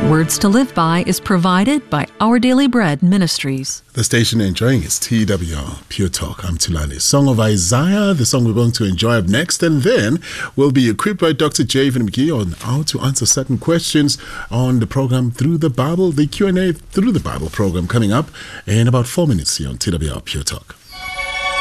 Words to Live By is provided by Our Daily Bread Ministries. The station enjoying is TWR Pure Talk. I'm Tulani. Song of Isaiah, the song we're going to enjoy up next, and then we'll be equipped by Dr. Javen McGee on how to answer certain questions on the program Through the Bible, the Q&A Through the Bible program coming up in about 4 minutes here on TWR Pure Talk.